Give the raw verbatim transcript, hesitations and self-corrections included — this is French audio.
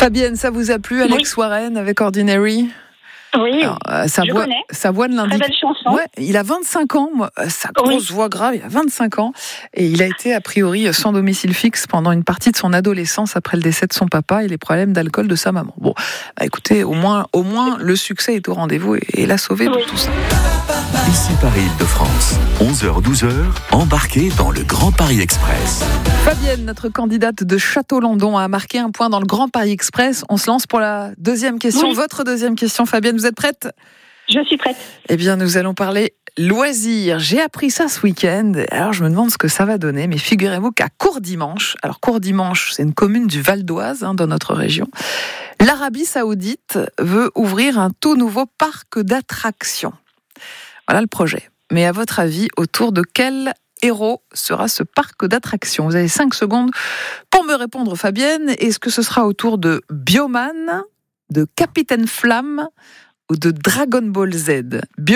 Fabienne, ça vous a plu, Alex oui. Warren avec Ordinary? Oui, Alors, euh, sa je voix, connais. sa voix de l'indique. Très belle chanson. Ouais, il a vingt-cinq ans, moi, sa grosse oui. voix grave, il a vingt-cinq ans. Et il a été, a priori, sans domicile fixe pendant une partie de son adolescence après le décès de son papa et les problèmes d'alcool de sa maman. Bon, bah, écoutez, au moins, au moins, le succès est au rendez-vous et, et l'a sauvé oui. de tout ça. Ici Paris-Île-de-France, onze heures douze heures, embarquez dans le Grand Paris Express. Fabienne, notre candidate de Château-Landon, a marqué un point dans le Grand Paris Express. On se lance pour la deuxième question. Oui. Votre deuxième question, Fabienne, vous êtes prête ? Je suis prête. Eh bien, nous allons parler loisirs. J'ai appris ça ce week-end. Alors, je me demande ce que ça va donner. Mais figurez-vous qu'à Courdimanche, alors Courdimanche, c'est une commune du Val d'Oise, hein, dans notre région, l'Arabie Saoudite veut ouvrir un tout nouveau parc d'attractions. Voilà le projet. Mais à votre avis, autour de quel héros sera ce parc d'attractions ? Vous avez cinq secondes pour me répondre, Fabienne. Est-ce que ce sera autour de Bioman, de Capitaine Flamme ou de Dragon Ball Z ? Bio